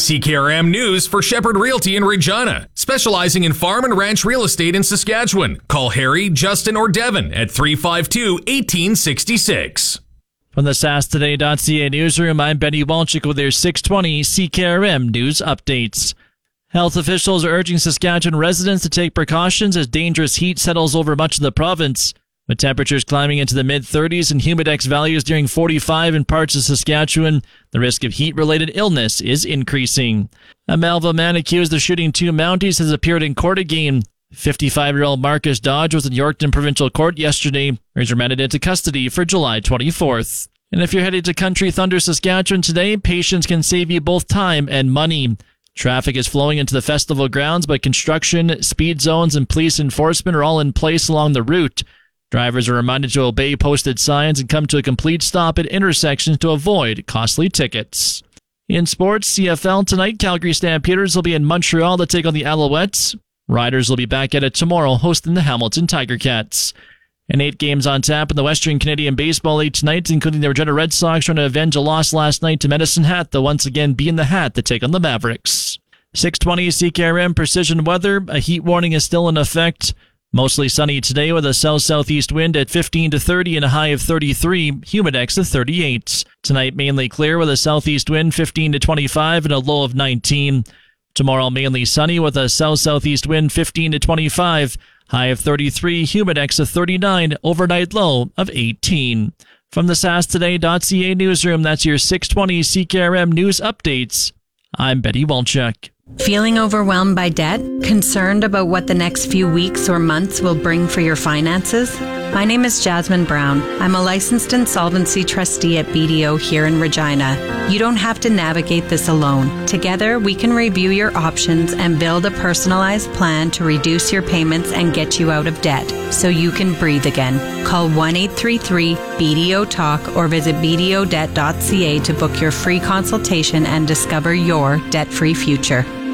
CKRM News for Shepherd Realty in Regina, specializing in farm and ranch real estate in Saskatchewan. Call Harry, Justin, or Devin at 352-1866. From the SaskToday.ca newsroom, I'm Benny Walczyk with your 620 CKRM News updates. Health officials are urging Saskatchewan residents to take precautions as dangerous heat settles over much of the province, with temperatures climbing into the mid-30s and humidex values nearing 45 in parts of Saskatchewan. The risk of heat-related illness is increasing. A Melville man accused of shooting two Mounties has appeared in court again. 55-year-old Marcus Dodge was in Yorkton Provincial Court yesterday. He's remanded into custody for July 24th. And if you're headed to Country Thunder, Saskatchewan today, patience can save you both time and money. Traffic is flowing into the festival grounds, but construction, speed zones, and police enforcement are all in place along the route. Drivers are reminded to obey posted signs and come to a complete stop at intersections to avoid costly tickets. In sports, CFL tonight, Calgary Stampeders will be in Montreal to take on the Alouettes. Riders will be back at it tomorrow, hosting the Hamilton Tiger Cats. And 8 games on tap in the Western Canadian Baseball League tonight, including the Regina Red Sox trying to avenge a loss last night to Medicine Hat, they'll once again be in the hat to take on the Mavericks. 620 CKRM Precision Weather. A heat warning is still in effect. Mostly sunny today with a south-southeast wind at 15 to 30 and a high of 33, humidex of 38. Tonight mainly clear with a southeast wind 15 to 25 and a low of 19. Tomorrow mainly sunny with a south-southeast wind 15 to 25, high of 33, humidex of 39, overnight low of 18. From the SaskToday.ca newsroom, that's your 620 CKRM News updates. I'm Benny Walczyk. Feeling overwhelmed by debt? Concerned about what the next few weeks or months will bring for your finances? My name is Jasmine Brown. I'm a licensed insolvency trustee at BDO here in Regina. You don't have to navigate this alone. Together, we can review your options and build a personalized plan to reduce your payments and get you out of debt so you can breathe again. Call 1-833-BDO-TALK or visit bdodebt.ca to book your free consultation and discover your debt-free future.